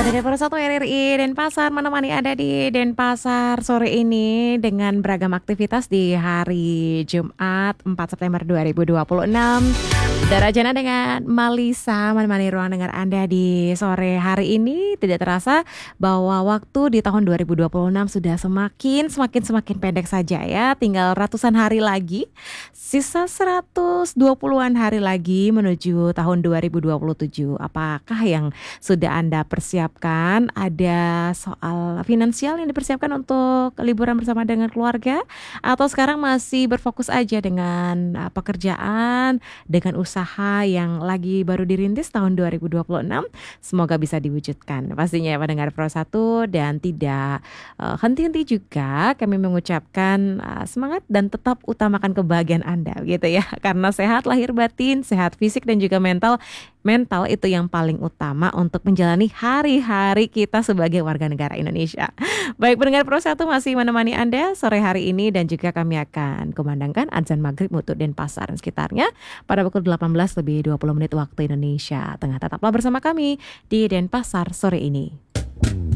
Radio Pro 1 RRI Denpasar menemani Anda di Denpasar sore ini dengan beragam aktivitas di hari Jumat 4 September 2026. Saudara Jana dengan Malisa menemani ruang dengar Anda di sore hari ini. Tidak terasa bahwa waktu di tahun 2026 sudah semakin pendek saja ya. Tinggal ratusan hari lagi. Sisa 120-an hari lagi menuju tahun 2027. Apakah yang sudah Anda persiapkan? Ada soal finansial yang dipersiapkan untuk liburan bersama dengan keluarga? Atau sekarang masih berfokus aja dengan pekerjaan, dengan usaha yang lagi baru dirintis tahun 2026? Semoga bisa diwujudkan pastinya ya pendengar Pro 1, dan tidak henti-henti juga kami mengucapkan semangat dan tetap utamakan kebahagiaan Anda gitu ya, karena sehat lahir batin, sehat fisik dan juga mental itu yang paling utama untuk menjalani hari-hari kita sebagai warga negara Indonesia. Baik, pendengar Pro 1 masih menemani Anda sore hari ini, dan juga kami akan kumandangkan azan maghrib untuk Denpasar dan sekitarnya pada pukul 18 lebih 20 menit waktu Indonesia Tengah. Tetaplah bersama kami di Denpasar sore ini.